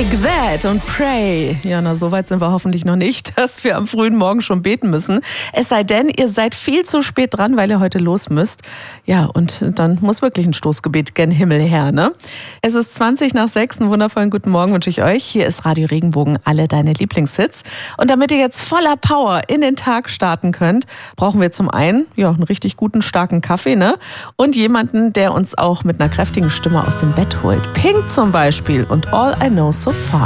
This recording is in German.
Take That und Pray. Ja, na, so weit sind wir hoffentlich noch nicht, dass wir am frühen Morgen schon beten müssen. Es sei denn, ihr seid viel zu spät dran, weil ihr heute los müsst. Ja, und dann muss wirklich ein Stoßgebet gen Himmel her, ne? Es ist 20:20. Einen wundervollen guten Morgen wünsche ich euch. Hier ist Radio Regenbogen, alle deine Lieblingshits. Und damit ihr jetzt voller Power in den Tag starten könnt, brauchen wir zum einen einen richtig guten, starken Kaffee, ne? Und jemanden, der uns auch mit einer kräftigen Stimme aus dem Bett holt. Pink zum Beispiel und All I Know So Far.